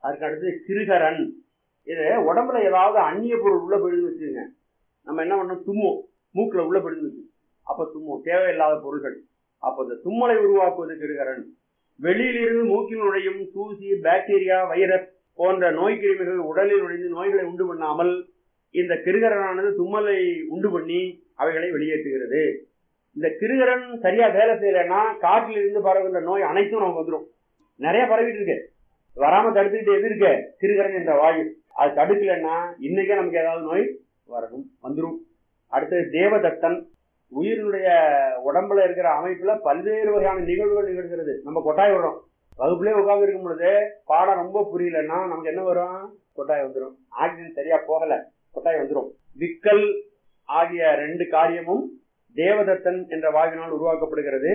அதுக்கு அடுத்து கிருகரன். இது உடம்புல ஏதாவது அந்நிய பொருள் உள்ள போயிடுன்னு வச்சுங்க, நம்ம என்ன பண்ணோம், தும்மும், மூக்குல உள்ள போயிடுன்னு வச்சு, அப்ப தும்மும், தேவையில்லாத பொருள்கள். அப்ப இந்த தும்மலை உருவாக்குவது கிருகரன். வெளியிலிருந்து மூக்கில் நுழையும் தூசி, பாக்டீரியா, வைரஸ் போன்ற நோய் கிருமிகள் உடலில் நுழைந்து நோய்களை உண்டு பண்ணாமல் இந்த கிருகரனானது தும்மலை உண்டு பண்ணி அவைகளை வெளியேற்றுகிறது. இந்த கிருகரன் சரியா வேலை செய்யலைன்னா காற்றில் இருந்து பரவுகின்ற நோய் அனைத்தும் நமக்கு வந்துடும். நிறைய பரவிட்டு இருக்கு, வராம தடுத்துக்கிட்டு எது இருக்க, கிருகரன் என்ற வாயு. அது தடுக்கலன்னா இன்னைக்கே நமக்கு ஏதாவது நோய் வரணும், வந்துடும். அடுத்தது தேவதத்தன். உயிரினுடைய உடம்புல இருக்கிற அமைப்புல பல்வேறு வகையான நிகழ்வுகள் நிகழ்கிறது. நம்ம கொட்டாய் விடுறோம், வகுப்புலேயே உட்கார்ந்து இருக்கும் பொழுது பாடம் ரொம்ப புரியலன்னா நமக்கு என்ன வரும், கொட்டாய் வந்துடும். ஆக்சிஜன் சரியா போகல, கொட்டாய் வந்துடும். விக்கல் ஆகிய 2 காரியமும் தேவதத்தன் என்ற வாயுவினால் உருவாக்கப்படுகிறது.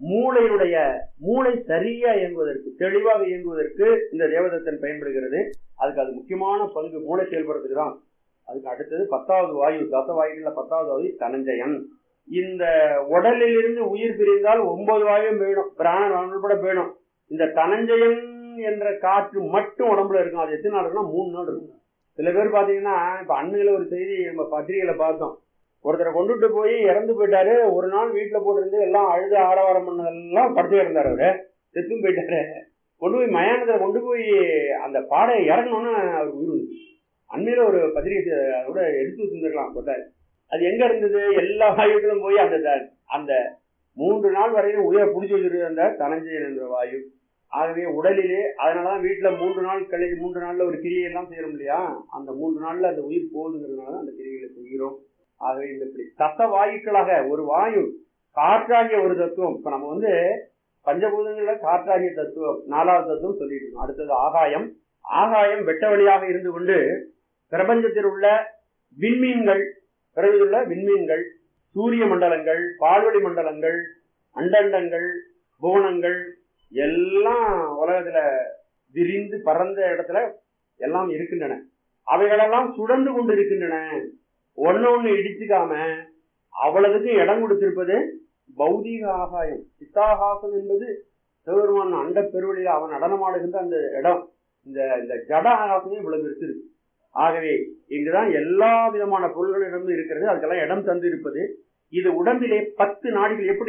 மூளை சரியா இயங்குவதற்கு, தெளிவாக இயங்குவதற்கு இந்த தேவதத்தன் பயன்படுகிறது. அதுக்கு அது முக்கியமான பங்கு, மூளை செயல்படுறதுக்கு தான். அதுக்கு அடுத்தது 10வது வாயு, தசவாயுல 10வது வாயு தனஞ்சயன். இந்த உடலில் இருந்து உயிர் பிரிந்தால் 9 வாயும் போயிடும், பிராணன் உட்பட போயிடும். இந்த தனஞ்சயன் என்ற காற்று மட்டும் உடம்புல இருக்கும். அது எத்தனை நாள் இருக்குன்னா 3 நாள் இருக்கும். சில பேர் பாத்தீங்கன்னா, இப்ப அண்மையில ஒரு செய்தி நம்ம பத்திரிகையில பார்த்தோம், ஒருத்தரை கொண்டுட்டு போய் இறந்து போயிட்டாரு. ஒரு நாள் வீட்டுல போட்டிருந்து எல்லாம் அழுது ஆரவாரம் பண்ணதெல்லாம் படுத்து இருந்தாரு, அவரு செத்தும் போயிட்டாரு. கொண்டு போய் மயானத்துல கொண்டு போய் அந்த பாடையை இறங்கணும்னு அவருக்கு உயிர் வந்து. அண்மையில ஒரு பத்திரிகை கூட எடுத்து வச்சிருந்துருக்கலாம் கொட்டாரு. அது எங்க இருந்தது, எல்லா வாயுக்களும் போய் அந்த 3 நாள் வரையும் உயிரை பிடிச்சி வச்சிருக்க அந்த தனஞ்சயன் என்ற வாயு. ஆகவே உடலிலே, அதனாலதான் வீட்டுல 3 நாள் கழிச்சு 3 நாள்ல ஒரு கிரியையெல்லாம் செய்யறோம் இல்லையா, அந்த 3 நாள்ல அந்த உயிர் போகுதுங்கிறதுனால அந்த கிரியைகளை செய்கிறோம். ஆகவே இந்த தச வாயுக்களாக ஒரு வாயு, காற்றாகிய ஒரு தத்துவம். இப்ப நம்ம பஞ்சபூதங்கள்ல காற்றாகிய தத்துவம் 4வது தத்துவம் சொல்லிட்டு இருக்கோம். அடுத்தது ஆகாயம். ஆகாயம் வெட்ட வழியாக இருந்து கொண்டு பிரபஞ்சத்தில் உள்ள விண்மீன்கள், பிறகுள்ள விண்மீன்கள், சூரிய மண்டலங்கள், பால்வெளி மண்டலங்கள், அண்டண்டங்கள், புவனங்கள் எல்லாம் உலகத்துல விரிந்து பறந்த இடத்துல எல்லாம் இருக்கின்றன. அவைகளெல்லாம் சுழன்று கொண்டு இருக்கின்றன. ஒன்னு இடிச்சுக்காம அவ்வளவுக்கு இடம் கொடுத்திருப்பது பௌதீக ஆகாயம். சித்தாகாசம் என்பது சிவபெருமான் அண்ட பெருவெளியில அவன் நடனமாடுகின்ற அந்த இடம். இந்த ஜட ஆகாசமே இவ்வளவு இருக்கு. ஆகவே இங்குதான் எல்லா விதமான பொருள்களிடமும் இருக்கிறது, அதுக்கெல்லாம் இடம் தந்து இருப்பது. இது உடம்பிலே 10 நாடிகள், எப்படி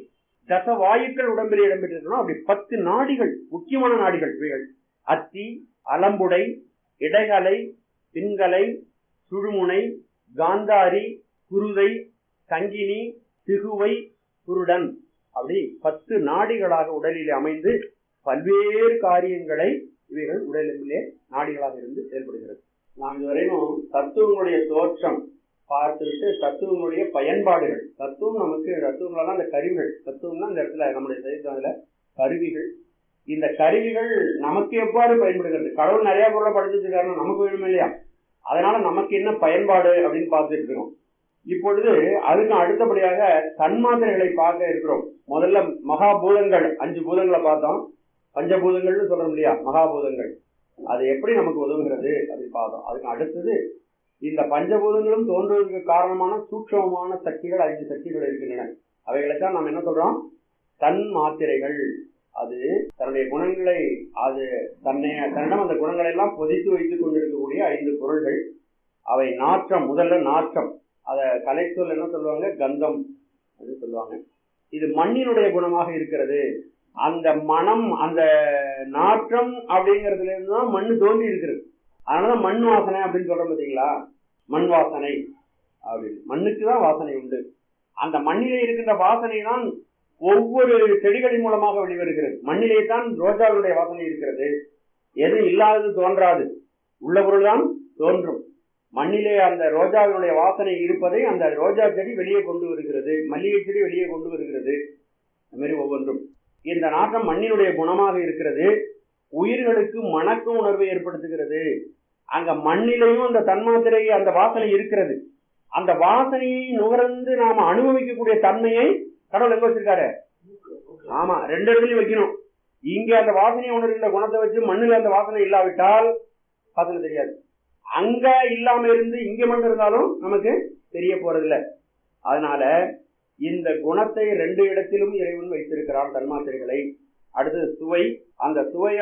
தச வாயுக்கள் உடம்பிலே இடம் பெற்றிருக்கணும், அப்படி 10 நாடிகள், முக்கியமான நாடிகள் இவைகள். அத்தி, அலம்புடை, இடைகலை, பின்கலை, சுழுமுனை, காந்தாரி, குருதை, சங்கினி, திகுவை, குருடன், அப்படி 10 நாடிகளாக உடலிலே அமைந்து பல்வேறு காரியங்களை இவைகள் உடலிலே நாடிகளாக இருந்து செயல்படுகிறது. நாம் இதுவரையும் தத்துவங்களுடைய தோற்றம் பார்த்துவிட்டு தத்துவங்களுடைய பயன்பாடுகள், தத்துவம் நமக்கு, தத்துவங்களெல்லாம் அந்த கருவிகள், தத்துவம்னா இந்த இடத்துல நம்முடைய சைத்தன்ல கருவிகள். இந்த கருவிகள் நமக்கு எவ்வாறு பயன்படுகிறது, கடவுள் நிறைய பொருளை படைச்சு வச்சிருக்காருன்னா நமக்கு வேணுமே இல்லையா, அதனால நமக்கு என்ன பயன்பாடு அப்படின்னு பார்த்துட்டு இருக்கிறோம். இப்பொழுது அதுக்கு அடுத்தபடியாக தன்மாத்திரைகளை பார்க்க இருக்கிறோம். முதல்ல மகாபூதங்கள், 5 பூதங்களை பார்த்தோம். பஞ்சபூதங்கள்னு சொல்றோம் இல்லையா, மகாபூதங்கள், அது எப்படி நமக்கு உதவுகிறது அப்படின்னு பார்த்தோம். அதுக்கு அடுத்தது இந்த பஞ்சபூதங்களும் தோன்றுவதற்கு காரணமான சூட்சமமான சக்திகள், 5 சக்திகள் இருக்கின்றன. அவைகளைத்தான் நாம் என்ன சொல்றோம், தன் மாத்திரைகள். அது தன்னுடைய குணங்களை, அது தன்னிடம் அந்த குணங்களை எல்லாம் பொதித்து வைத்துக் கொண்டிருக்கக்கூடிய 5 பொருள்கள். அவை நாற்றம், முதல்ல நாற்றம், அத கலைச்சொல் என்ன சொல்லுவாங்க, கந்தம் அப்படின்னு சொல்லுவாங்க. இது மண்ணினுடைய குணமாக இருக்கிறது. அந்த மனம், அந்த நாற்றம் அப்படிங்கிறதுல இருந்துதான் மண்ணு தோன்றி இருக்கிறது. அதனாலதான் மண் வாசனை அப்படின்னு சொல்றோம் பார்த்தீங்களா, மண் வாசனை அப்படின்னு. மண்ணுக்குதான் வாசனை உண்டு. அந்த மண்ணிலே இருக்கின்ற வாசனை தான் ஒவ்வொரு செடிகளின் மூலமாக வெளிவருகிறது. மண்ணிலே தான் ரோஜாவுடைய வாசனை இருக்கிறது. எது இல்லாதது தோன்றாது, உள்ள பொருள் தான் தோன்றும். மண்ணிலே அந்த ரோஜாவினுடைய வாசனை இருப்பதை அந்த ரோஜா செடி வெளியே கொண்டு வருகிறது, மல்லிகை செடி வெளியே கொண்டு வருகிறது. அது மாதிரி ஒவ்வொன்றும் இந்த நாட்டம் மண்ணினுடைய குணமாக இருக்கிறது. உயிர்களுக்கு மணக்க உணர்வை ஏற்படுத்துகிறது. அங்க மண்ணிலையும் அந்த தன்மாத்திரை, அந்த வாசனை இருக்கிறது. அந்த வாசனையை நுகர்ந்து நாம அனுபவிக்கக்கூடிய தன்மையை கடவுள் எங்க வச்சிருக்காரு, ஆமா 2 இடத்துலயும் வைக்கணும். இங்க அந்த வாசனையை உணர்கின்ற குணத்தை வச்சு மண்ணுல அந்த வாசனை இல்லாவிட்டால் வாசனை தெரியாது. அங்க இல்லாம இருந்து இங்க மட்டும் இருந்தாலும் நமக்கு தெரிய போறதில்லை. அதனால இந்த குணத்தை 2 இடத்திலும் இறைவன் வைத்திருக்கிறான், தன்மாத்திரைகளை. அடுத்தது சுவை. அந்த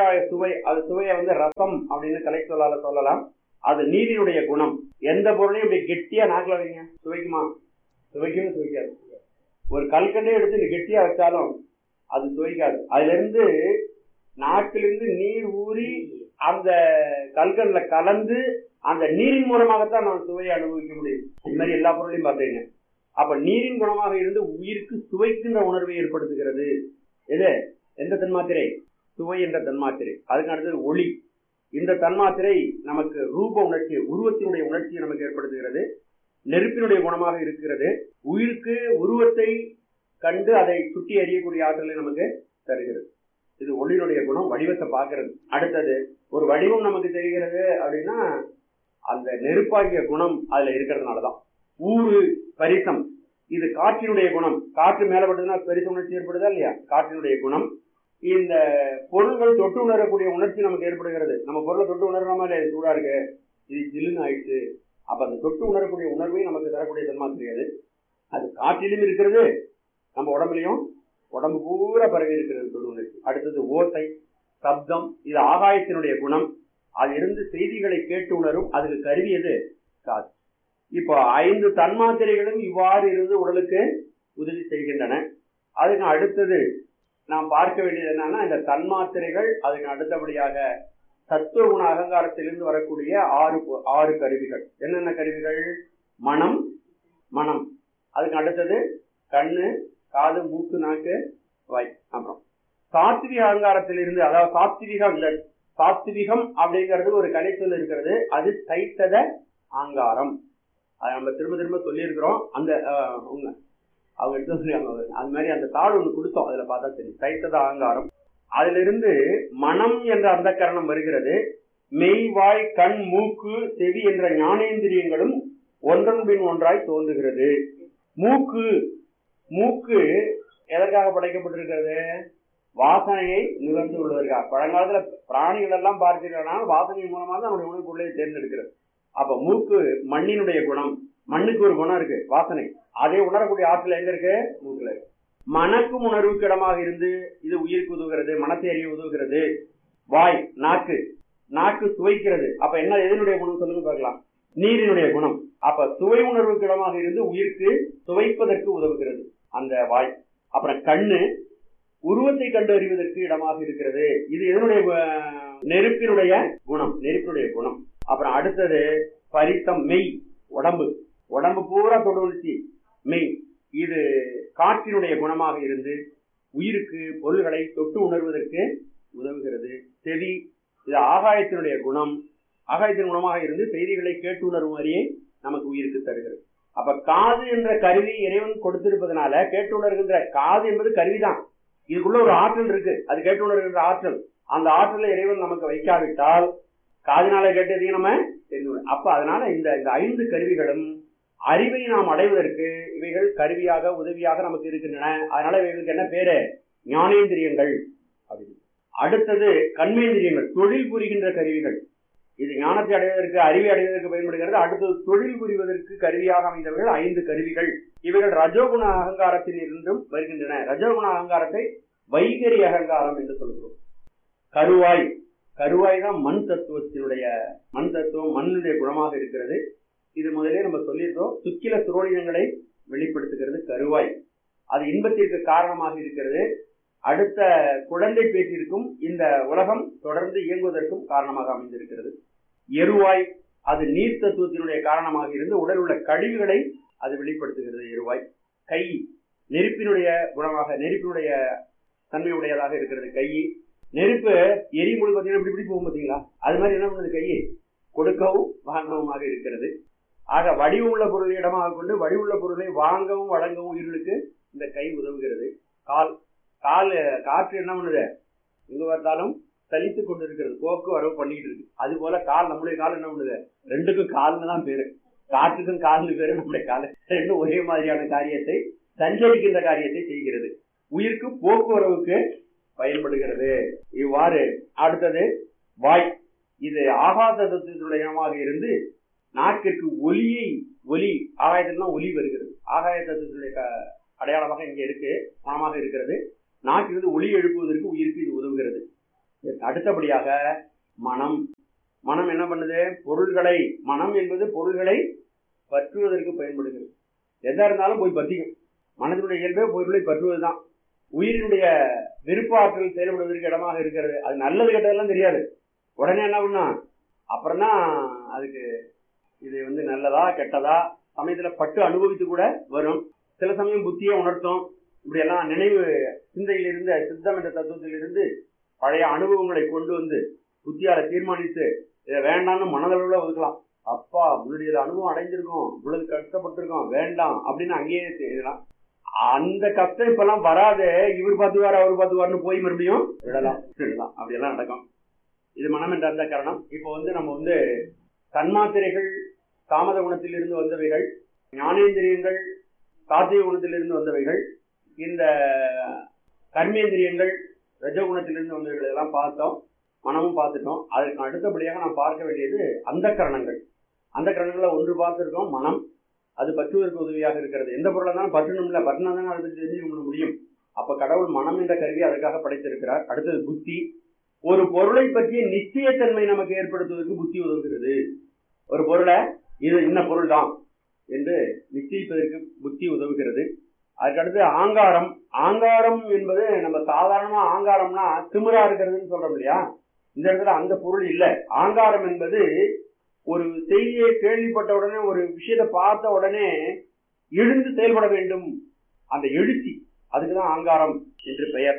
சுவையை ரசம் அப்படின்னு கலை சொல்லால சொல்லலாம். அது நீரினுடைய குணம். எந்த பொருளையும் இப்படி கெட்டியா நாக்கில வைங்க, சுவைக்குமா? சுவைக்கவே சுவைக்காது. ஒரு கல்கண்டே எடுத்து கெட்டியா வச்சாலும் அது சுவைக்காது. அதுல இருந்து நாக்கிலிருந்து நீர் ஊறி அந்த கல்கண்ல கலந்து அந்த நீரின் மூலமாகத்தான் நான் சுவையை அனுபவிக்க முடியும். இது மாதிரி எல்லா பொருளையும் பார்த்தீங்க. அப்ப நீரின் குணமாக இருந்து உயிருக்கு சுவைக்கின்ற உணர்வை ஏற்படுத்துகிறது. எது? எந்த தன்மாத்திரை? சுவை என்ற தன்மாத்திரை. அதுக்கு அடுத்தது ஒளி. இந்த தன்மாத்திரை நமக்கு ரூப உணர்ச்சி, உருவத்தினுடைய உணர்ச்சியை நமக்கு ஏற்படுத்துகிறது. நெருப்பினுடைய குணமாக இருக்கிறது. உயிருக்கு உருவத்தை கண்டு அதை சுட்டி அறியக்கூடிய ஆற்றலை நமக்கு தருகிறது. இது ஒளியினுடைய குணம், வடிவத்தை பார்க்கிறது. அடுத்தது ஒரு வடிவம் நமக்கு தெரிகிறது அப்படின்னா அந்த நெருப்பாகிய குணம் அதுல இருக்கிறதுனாலதான். ஊறு, பரிசம், இது காற்றினுடைய குணம். காற்று மேலப்பட்டதுன்னா பரிச உணர்ச்சி ஏற்படுதா இல்லையா? காற்றினுடைய குணம். இந்த பொருள்கள் தொட்டு உணரக்கூடிய உணர்ச்சி நமக்கு ஏற்படுகிறது. நம்ம பொருளை தொட்டு உணர்றாம இல்லையா? சூடா இருக்கு, இது ஜில்லுன்னு ஆயிடுச்சு. அப்ப அந்த தொட்டு உணரக்கூடிய உணர்வை நமக்கு தரக்கூடிய தன்மாத்திரை அது. அது காற்றிலும் இருக்கிறது, நம்ம உடம்புலையும் உடம்பு பூரா பரவி இருக்கிறது தொட்டு உணர்ச்சி. அடுத்தது ஓசை, சப்தம், இது ஆகாயத்தினுடைய குணம். அது இருந்து செய்திகளை கேட்டு உணரும். அதுக்கு கருவி எது? காது. இப்போ 5 தன்மாத்திரைகளும் இவ்வாறு இருந்து உடலுக்கு உதவி செய்கின்றன. அதுக்கு அடுத்தது நாம் பார்க்க வேண்டியது என்னன்னா, இந்த தன்மாத்திரைகள் அதுக்கு அடுத்தபடியாக தத்துவ குண அகங்காரத்திலிருந்து வரக்கூடிய 6 கருவிகள். என்னென்ன கருவிகள்? மனம், அதுக்கு அடுத்தது கண்ணு, காது, மூக்கு, நாக்கு, வாய். அப்புறம் சாத்விக அகங்காரத்திலிருந்து, அதாவது சாத்விகம் அப்படிங்கிறது ஒரு கலை சொல் இருக்கிறது. அது தைத்தத அகங்காரம். அதை நம்ம திரும்ப திரும்ப சொல்லி இருக்கிறோம். அந்த அவங்க எடுத்து சொல்லிருக்காங்க. அது மாதிரி அந்த தாள் ஒண்ணு கொடுத்தோம், அதுல பார்த்தா சரி. தைத்தத அகங்காரம். அதுல இருந்து மனம் என்ற அந்த கரணம் வருகிறது. மெய், வாய், கண், மூக்கு, செவி என்ற ஞானேந்திரியங்களும் ஒன்றன் பின் ஒன்றாய் தோன்றுகிறது. மூக்கு எதற்காக படைக்கப்பட்டிருக்கிறது? வாசனையை நுகர்ந்து கொள்வதற்காக. பழங்காலத்துல பிராணிகள் எல்லாம் பார்க்கிறதுனால வாசனை மூலமா தான் நம்முடைய உணவுப் பொருளை தேர்ந்தெடுக்கிறது. அப்ப மூக்கு மண்ணினுடைய குணம். மண்ணுக்கு ஒரு குணம் இருக்கு, வாசனை. அதை உணரக்கூடிய ஆற்றல் எங்க இருக்கு? மூக்குல இருக்கு. மனக்கும் உணர்வுக்கு இடமாக இருந்து இது உயிருக்கு உதவுகிறது, மனத்தை அறிய உதவுகிறது. வாய், நாக்கு சுவைக்கிறது. அப்ப என்ன, எதனுடைய குணம் சொல்லுங்க பார்க்கலாம்? நீரினுடைய குணம். அப்ப சுவை உணர்வுக்கு இடமாக இருந்து உயிருக்கு சுவைப்பதற்கு உதவுகிறது அந்த வாய். அப்புறம் கண்ணு உருவத்தை கண்டு அறிவதற்கு இடமாக இருக்கிறது. இது எதனுடைய? நெருப்பினுடைய குணம். அப்புறம் அடுத்தது பரிசம், மெய், உடம்பு பூரா தொடுவழ்ச்சி மெய். இது காற்றினுடைய குணமாக இருந்து உயிருக்கு பொருள்களை தொட்டு உணர்வதற்கு உதவுகிறது. செவி, இது ஆகாயத்தினுடைய குணமாக இருந்து செய்திகளை கேட்டு உணரும் வரையே நமக்கு உயிருக்கு தருகிறது. அப்ப காது என்ற கருவி இறைவன் கொடுத்திருப்பதனால கேட்டு உணர்கின்ற காது என்பது கருவிதான். இதுக்குள்ள ஒரு ஆற்றல் இருக்கு, அது கேட்டு உணர்கின்ற ஆற்றல். அந்த ஆற்றலை இறைவன் நமக்கு வைக்காவிட்டால் காதினால கேட்டதையும் நம்ம தெரிந்து. அப்ப அதனால இந்த 5 கருவிகளும் அறிவை நாம் அடைவதற்கு இவைகள் கருவியாக உதவியாக நமக்கு இருக்கின்றன. அதனால இவைகளுக்கு என்ன பேரு? ஞானேந்திரியங்கள் அப்படின்னு. அடுத்தது கண்மேந்திரியங்கள், தொழில் புரிகின்ற கருவிகள். இது ஞானத்தை அடைவதற்கு, அறிவை அடைவதற்கு பயன்படுகிறது. அடுத்தது தொழில் புரிவதற்கு கருவியாக அமைந்தவர்கள் 5 கருவிகள். இவைகள் ரஜோகுண அகங்காரத்தில் இருந்தும் வருகின்றன. ரஜோகுண அகங்காரத்தை வைகரி அகங்காரம் என்று சொல்கிறோம். கருவாய் தான் மண் தத்துவம், மண்ணுடைய குணமாக இருக்கிறது. இது முதலே நம்ம சொல்லியிருக்கோம். சுக்கில சுரோலினங்களை வெளிப்படுத்துகிறது கருவாய். அது இன்பத்திற்கு காரணமாக இருக்கிறது. அடுத்த குழந்தை பேச்சிற்கும் இந்த உலகம் தொடர்ந்து இயங்குவதற்கும் காரணமாக அமைந்திருக்கிறது. எருவாய், அது நீர் தத்துவத்தினுடைய காரணமாக இருந்து உடல் உள்ள கழிவுகளை அது வெளிப்படுத்துகிறது. எருவாய். கை, நெருப்பினுடைய தன்மையுடையதாக இருக்கிறது கை. நெருப்பு எரிமொழி பார்த்தீங்கன்னா இப்படி போகும் பார்த்தீங்களா? அது மாதிரி என்ன பண்ணுது? கையை கொடுக்கவும் வாங்கவும் இருக்கிறது. ஆக வடிவுள்ள பொருளை இடமாக கொண்டு வடிவுள்ள பொருளை வாங்கவும் வழங்கவும் உயிர்களுக்கு இந்த கை உதவுகிறது. காற்று என்ன பண்ணுது? எங்க பார்த்தாலும் சலித்து கொண்டு இருக்கிறது, போக்கு வரவு பண்ணிக்கிட்டு இருக்கு. அது போல நம்முடைய கால் என்ன பண்ணுது? 2க்கும் கால்னு தான் பேரு. காற்றுக்கும் கால்னு பேரு, நம்முடைய கால். 2 ஒரே மாதிரியான காரியத்தை, சஞ்சரிக்கின்ற காரியத்தை செய்கிறது. உயிருக்கு போக்குவரவுக்கு பயன்படுகிறது. இவ்வாறு அடுத்தது வாய். இது ஆகாச தத்துவத்துடைய இருந்து நாட்டிற்கு ஒலி ஆகாயத்தில்தான் ஒலி வருகிறது. ஆகாய தத்துவத்துடைய அடையாளமாக இங்கே இருக்கு, குணமாக இருக்கிறது. நாக்கிலிருந்து ஒலி எழுப்புவதற்கு உயிருக்கு இது உதவுகிறது. அடுத்தபடியாக மனம். மனம் என்ன பண்ணுது? பொருள்களை, மனம் என்பது பொருள்களை பற்றுவதற்கு பயன்படுகிறது. எதா இருந்தாலும் போய் பற்றிக்கும். மனதினுடைய இயல்பே பொருளை பற்றுவதுதான். உயிரினுடைய விருப்ப ஆற்றல் செயல்படுவதற்கு இடமாக இருக்கிறது. அது நல்லது கெட்டதெல்லாம் தெரியாது. உடனே என்ன பண்ணா அப்புறம் தான் அதுக்கு இது நல்லதா கெட்டதா சமயத்துல பட்டு அனுபவித்து கூட வரும். சில சமயம் புத்தியை உணர்த்தும். இப்படி எல்லாம் நினைவு சிந்தையிலிருந்து, சித்தம் என்ற தத்துவத்திலிருந்து பழைய அனுபவங்களை கொண்டு வந்து புத்தியால தீர்மானித்து இதை வேண்டாம்னு மனதளவுல ஒதுக்கலாம். அப்பா முன்னாடி அனுபவம் அடைஞ்சிருக்கோம், இவ்வளவு கஷ்டப்பட்டிருக்கோம், வேண்டாம் அப்படின்னு அங்கேயே செய்யலாம். அந்த கஷ்டம் இப்பெல்லாம் வராது. இவர் பார்த்துவார் அவர் பார்த்துவார்னு போய் மறுபடியும் விடலாம். அப்படியெல்லாம் நடக்கும். இது மனம் என்ற அந்த காரணம். இப்போ நம்ம தன்மாத்திரைகள் தாமத குணத்திலிருந்து வந்தவைகள், ஞானேந்திரியங்கள் சாத்திய குணத்திலிருந்து வந்தவைகள், இந்த கர்மேந்திரியங்கள் ரஜகுணத்திலிருந்து வந்தவைகள் எல்லாம் பார்த்தோம். மனமும் பார்த்துட்டோம். அதற்கு அடுத்தபடியாக நாம் பார்க்க வேண்டியது அந்த கரணங்கள். அந்த கரணங்களை ஒன்று பார்த்துருக்கோம், மனம். அது பற்றுவதற்கு உதவியாக இருக்கிறது. எந்த பொருளாக இருந்தாலும் பற்றணும் இல்லை, பற்றினா தானே அதை பற்றி தெரிஞ்சுக்க முடியும். அப்ப கடவுள் மனம் என்ற கருவியை அதற்காக படைத்திருக்கிறார். அடுத்தது புத்தி. ஒரு பொருளை பற்றிய நிச்சயத்தன்மை நமக்கு ஏற்படுத்துவதற்கு புத்தி உதவுகிறது. ஒரு பொருளை இது இன்ன பொருள் தான் என்று நிச்சயிப்பதற்கு புத்தி உதவுகிறது. அதுக்கடுத்து ஆங்காரம். ஆங்காரம் என்பது நம்ம சாதாரணமா ஆங்காரம்னா திமிரா இருக்கிறதுன்னு சொல்றோம் இல்லையா? இந்த இடத்துல அந்த பொருள் இல்லை. ஆங்காரம் என்பது ஒரு செய்தியை கேள்விப்பட்ட உடனே, ஒரு விஷயத்தை பார்த்த உடனே எழுந்து செயல்பட வேண்டும். அந்த எழுச்சி, அதுக்குதான் ஆங்காரம் என்று பெயர்.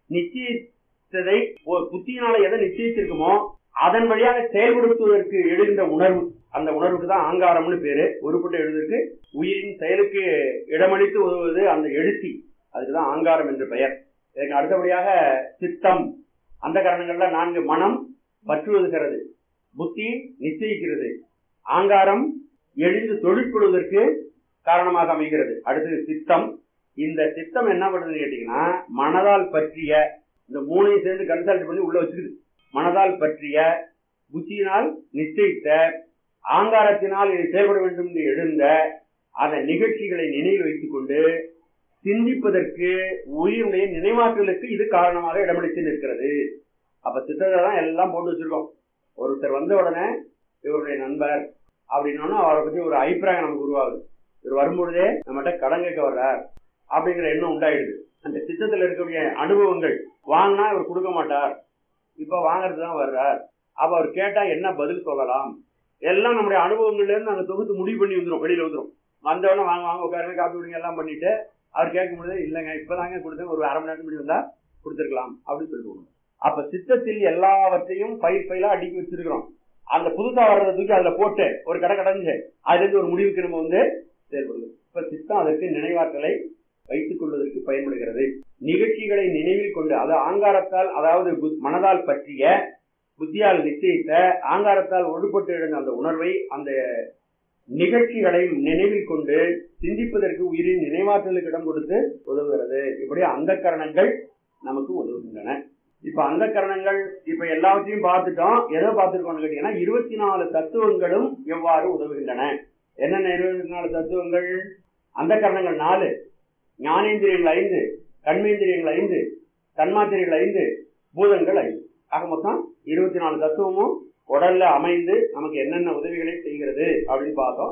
நிச்சயித்ததை புத்தியினால எதை நிச்சயிச்சிருக்குமோ அதன் வழியாக செயல்படுத்துவதற்கு எழுகின்ற உணர்வு, அந்த உணர்வுக்கு தான் ஆங்காரம்னு பேரு. ஒருபட்ட எழுதுவதற்கு உயிரின் செயலுக்கு இடமளித்து உதவுவது அந்த எழுச்சி, அதுக்குதான் ஆங்காரம் என்று பெயர். இதற்கு அடுத்தபடியாக சித்தம். அந்த காரணங்கள்ல 4 மனம் பற்றுவதுகிறது, புத்தி நிச்சயிக்கிறது, ஆங்காரம் எழுந்து தொழிற்படுவதற்கு காரணமாக அமைகிறது. அடுத்தது சித்தம். இந்த சித்தம் என்ன பண்ணுதுன்னு கேட்டீங்கன்னா, மனதால் பற்றிய இந்த 3ஐயும் சேர்ந்து கன்சல்ட் பண்ணி உள்ள வச்சுக்குது. மனதால் பற்றிய, புத்தியினால் நிச்சயித்த, ஆங்காரத்தினால் இது செயல்பட வேண்டும் என்று எழுந்த அந்த நிகழ்ச்சிகளை நினைவில் வைத்துக் கொண்டு சிந்திப்பதற்கு உயிருடைய நினைவாற்றலுக்கு இது காரணமாக இடமளித்து நிற்கிறது. அப்ப சித்தத்தை தான் எல்லாம் போட்டு வச்சிருக்கோம். ஒருத்தர் வந்த உடனே இவருடைய நண்பர் அப்படின்னா அவரை பத்தி ஒரு அபிப்பிராயம் நமக்கு உருவாகுது. இவர் வரும்பொழுதே நம்மகிட்ட கடன் கேட்க வர்றார் அப்படிங்கிற எண்ணம் உண்டாயிடுது. அந்த சித்தத்தில் இருக்கக்கூடிய அனுபவங்கள், வாங்கினா இவர் கொடுக்க மாட்டார், இப்ப வாங்கறதுதான் வர்றார், அப்ப அவர் கேட்டா என்ன பதில் சொல்லலாம், எல்லாம் நம்முடைய அனுபவங்கள்ல இருந்து நாங்க தொகுத்து முடிவு பண்ணி வந்துடும், வெளியில வந்துடும். வந்தவொடனே வாங்க வாங்க உட்காருங்க காப்பி விடுங்க எல்லாம் பண்ணிட்டு அவர் கேட்கும் பொழுது இல்லைங்க இப்பதாங்க கொடுத்தேன், ஒரு அரை மணி நேரத்துக்கு முன்னாடி வந்தா கொடுத்துருக்கலாம் அப்படின்னு சொல்லிட்டு. அப்ப சித்தத்தில் எல்லாவற்றையும் ஃபைலா அடுக்கி வச்சிருக்கிறோம். அந்த புதுசா வர்றதை தூக்கி அதுல போட்டு ஒரு கடை கடைஞ்சு அதுல இருந்து ஒரு முடிவுக்கு நம்ம செயல்படுது. இப்ப சித்தம் அதற்கு நினைவாற்றலை வைத்துக் கொள்வதற்கு பயன்படுகிறது. நிகழ்ச்சிகளை நினைவில் கொண்டு, அது ஆங்காரத்தால், அதாவது மனதால் பற்றிய, புத்தியால் நிச்சயித்த, ஆங்காரத்தால் ஒடுபட்டு எழுந்த அந்த உணர்வை, அந்த நிகழ்ச்சிகளை நினைவில் கொண்டு சிந்திப்பதற்கு உயிரின் நினைவாற்றலுக்கு இடம் கொடுத்து உதவுகிறது. இப்படி அந்த கரணங்கள் நமக்கு உதவுகின்றன. இப்ப அந்த கரணங்கள் இப்ப எல்லாவற்றையும் பார்த்துட்டோம். எதை பார்த்துருக்கோம்னு கேட்டீங்கன்னா 24 தத்துவங்களும் எவ்வாறு உதவுகின்றன. என்னென்ன 24 தத்துவங்கள்? அந்த கரணங்கள் 4, ஞானேந்திரியங்கள் 5, கண்மேந்திரியங்கள் 5, தன்மாத்திரைகள் 5, பூதங்கள் 5. ஆக மொத்தம் 24 தத்துவமும் உடல்ல அமைந்து நமக்கு என்னென்ன உதவிகளை செய்கிறது அப்படின்னு பார்த்தோம்.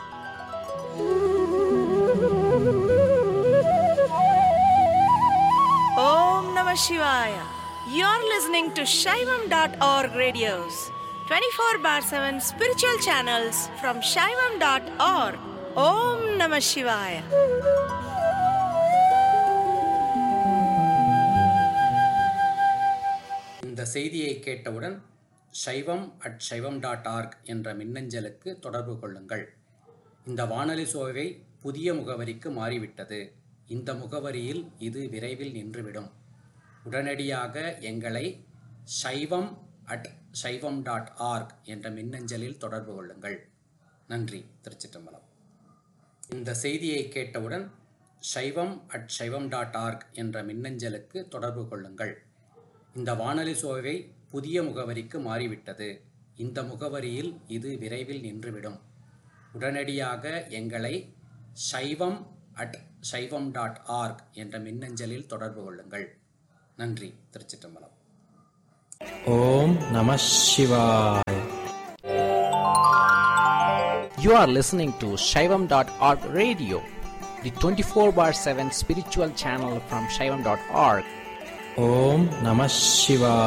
Om Namah Shivaya. You're listening to Shaivam.org radios, 24/7 spiritual channels from Shaivam.org. Om Namah Shivaya. இந்த செய்தியை கேட்டவுடன் shaivam@shaivam.org என்ற மின்னஞ்சலுக்கு தொடர்பு கொள்ளுங்கள். இந்த வானொலி சோவை புதிய முகவரிக்கு மாறிவிட்டது. இந்த முகவரியில் இது விரைவில் நின்றுவிடும். உடனடியாக எங்களை shaivam@shaivam.org என்ற மின்னஞ்சலில் தொடர்பு கொள்ளுங்கள். நன்றி. திருச்சிற்றம்பலம். இந்த செய்தியை கேட்டவுடன் shaivam@shaivam.org என்ற மின்னஞ்சலுக்கு தொடர்பு கொள்ளுங்கள். இந்த வானொலி சோவை புதிய முகவரிக்கு மாறிவிட்டது. இந்த முகவரியில் இது விரைவில் நின்றுவிடும். உடனடியாக எங்களை shaivam@shaivam.org என்ற மின்னஞ்சலில் தொடர்பு கொள்ளுங்கள். நன்றி. திருச்சிற்றம்பலம். ஓம் நம சிவாய. You are listening to Shaivam.org radio, the 24/7 spiritual channel from Shaivam.org. ஓம் நம சிவாய.